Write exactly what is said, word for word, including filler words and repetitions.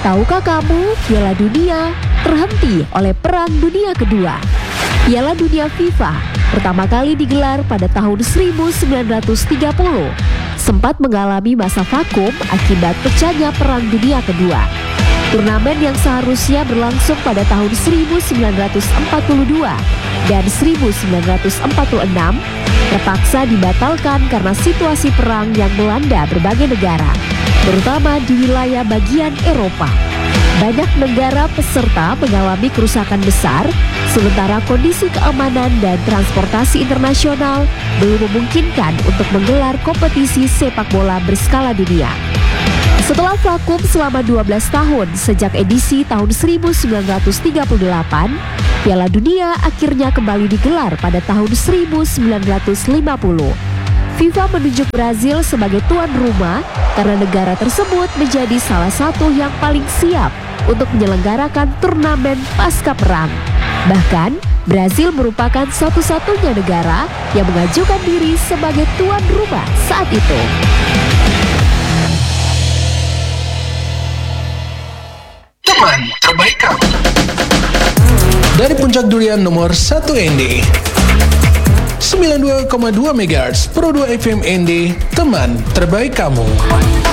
Tahukah kamu, Piala Dunia terhenti oleh Perang Dunia Kedua. Piala Dunia FIFA pertama kali digelar pada tahun seribu sembilan ratus tiga puluh, sempat mengalami masa vakum akibat pecahnya Perang Dunia Kedua. Turnamen yang seharusnya berlangsung pada tahun seribu sembilan ratus empat puluh dua dan seribu sembilan ratus empat puluh enam terpaksa dibatalkan karena situasi perang yang melanda berbagai negara, terutama di wilayah bagian Eropa. Banyak negara peserta mengalami kerusakan besar, sementara kondisi keamanan dan transportasi internasional belum memungkinkan untuk menggelar kompetisi sepak bola berskala dunia. Setelah vakum selama dua belas tahun sejak edisi tahun seribu sembilan ratus tiga puluh delapan, Piala Dunia akhirnya kembali digelar pada tahun seribu sembilan ratus lima puluh. FIFA menunjuk Brazil sebagai tuan rumah karena negara tersebut menjadi salah satu yang paling siap untuk menyelenggarakan turnamen pasca perang. Bahkan, Brazil merupakan satu-satunya negara yang mengajukan diri sebagai tuan rumah saat itu. Teman terbaik kamu. Dari Puncak Durian nomor satu N D sembilan puluh dua koma dua megahertz Pro dua F M N D, teman terbaik kamu.